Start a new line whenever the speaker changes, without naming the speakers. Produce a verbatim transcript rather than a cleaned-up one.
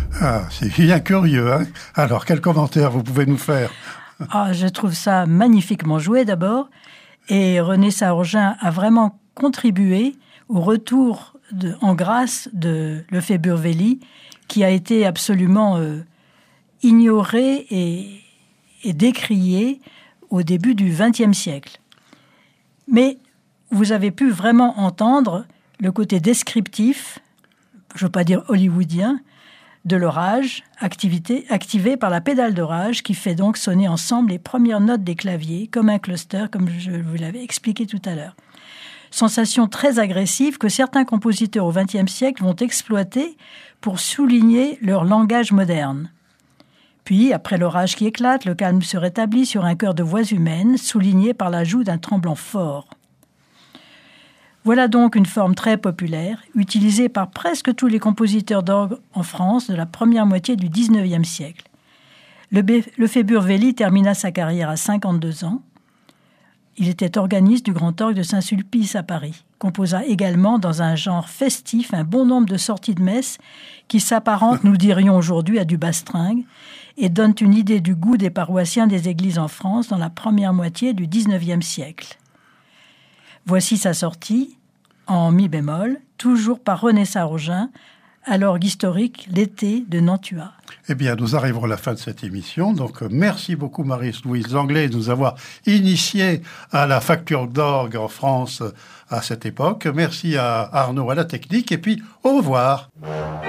Ah, c'est bien curieux, hein. Alors, quel commentaire vous pouvez nous faire?
Ah, je trouve ça magnifiquement joué d'abord. Et René Saourgen a vraiment contribué au retour de, en grâce de Lefebvre-Wely, qui a été absolument euh, ignoré et, et décrié au début du vingtième siècle. Mais vous avez pu vraiment entendre le côté descriptif, je ne veux pas dire hollywoodien, de l'orage, activité, activé par la pédale d'orage qui fait donc sonner ensemble les premières notes des claviers, comme un cluster, comme je vous l'avais expliqué tout à l'heure. Sensation très agressive que certains compositeurs au vingtième siècle vont exploiter pour souligner leur langage moderne. Puis, après l'orage qui éclate, le calme se rétablit sur un chœur de voix humaines, souligné par l'ajout d'un tremblant fort. Voilà donc une forme très populaire, utilisée par presque tous les compositeurs d'orgue en France de la première moitié du dix-neuvième siècle. Lefebvre-Wely termina sa carrière à cinquante-deux ans. Il était organiste du Grand Orgue de Saint-Sulpice à Paris. Composa également dans un genre festif un bon nombre de sorties de messe qui s'apparentent, nous dirions aujourd'hui, à du bastringue et donnent une idée du goût des paroissiens des églises en France dans la première moitié du dix-neuvième siècle. Voici sa sortie, en mi bémol, toujours par René Saourgen, à l'orgue historique L'été de Nantua.
Eh bien, nous arrivons à la fin de cette émission. Donc, merci beaucoup, Marie-Louise Langlais, de nous avoir initiés à la facture d'orgue en France à cette époque. Merci à Arnaud à la technique. Et puis, au revoir.